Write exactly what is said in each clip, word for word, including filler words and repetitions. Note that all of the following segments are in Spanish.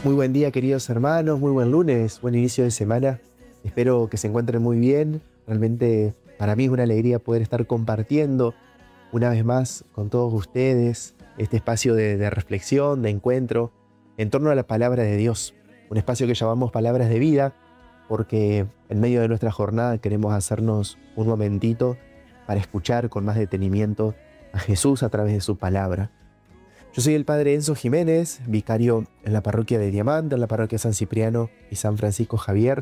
Muy buen día, queridos hermanos, muy buen lunes, buen inicio de semana. Espero que se encuentren muy bien. Realmente para mí es una alegría poder estar compartiendo una vez más con todos ustedes este espacio de, de reflexión, de encuentro en torno a la palabra de Dios. Un espacio que llamamos Palabras de Vida porque en medio de nuestra jornada queremos hacernos un momentito para escuchar con más detenimiento a Jesús a través de su palabra. Yo soy el padre Enzo Jiménez, vicario en la parroquia de Diamante, en la parroquia San Cipriano y San Francisco Javier.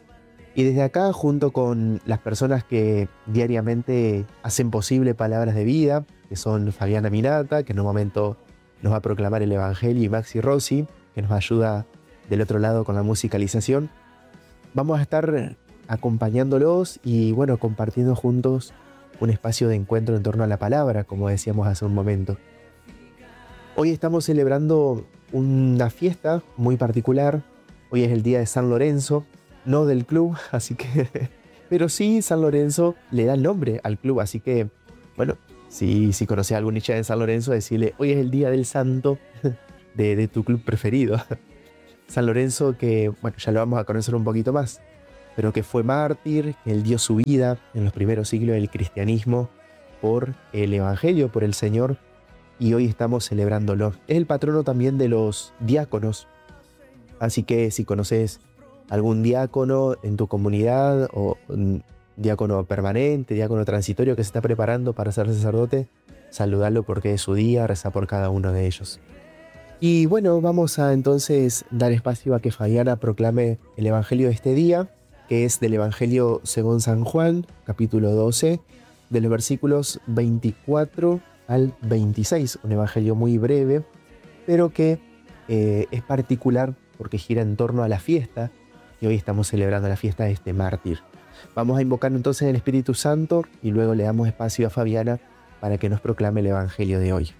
Y desde acá, junto con las personas que diariamente hacen posible Palabras de Vida, que son Fabiana Minata, que en un momento nos va a proclamar el Evangelio, y Maxi Rossi, que nos ayuda del otro lado con la musicalización, vamos a estar acompañándolos y, bueno, compartiendo juntos un espacio de encuentro en torno a la palabra, como decíamos hace un momento. Hoy estamos celebrando una fiesta muy particular. Hoy es el día de San Lorenzo, no del club, así que... Pero sí, San Lorenzo le da el nombre al club, así que, bueno, si, si conoces a algún hincha de San Lorenzo, decirle, hoy es el día del santo de, de tu club preferido. San Lorenzo que, bueno, ya lo vamos a conocer un poquito más, pero que fue mártir, que él dio su vida en los primeros siglos del cristianismo por el Evangelio, por el Señor, y hoy estamos celebrándolo. Es el patrono también de los diáconos, así que si conoces algún diácono en tu comunidad o un diácono permanente, diácono transitorio que se está preparando para ser sacerdote, saludalo porque es su día, reza por cada uno de ellos. Y bueno, vamos a entonces dar espacio a que Fabiana proclame el Evangelio de este día, que es del Evangelio según San Juan, capítulo doce, de los versículos veinticuatro al veintiséis, un evangelio muy breve, pero que eh, es particular porque gira en torno a la fiesta, y hoy estamos celebrando la fiesta de este mártir. Vamos a invocar entonces el Espíritu Santo y luego le damos espacio a Fabiana para que nos proclame el evangelio de hoy.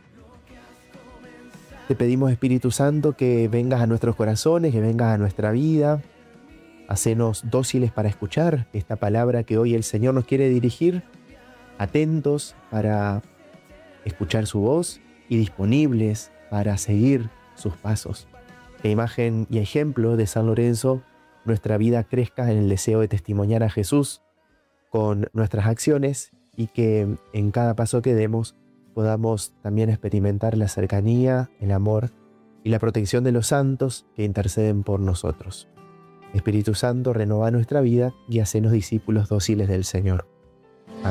Te pedimos, Espíritu Santo, que vengas a nuestros corazones, que vengas a nuestra vida, hacenos dóciles para escuchar esta palabra que hoy el Señor nos quiere dirigir, atentos para escuchar su voz y disponibles para seguir sus pasos. Que imagen y ejemplo de San Lorenzo, nuestra vida crezca en el deseo de testimoniar a Jesús con nuestras acciones y que en cada paso que demos podamos también experimentar la cercanía, el amor y la protección de los santos que interceden por nosotros. Espíritu Santo, renova nuestra vida y hacenos discípulos dóciles del Señor.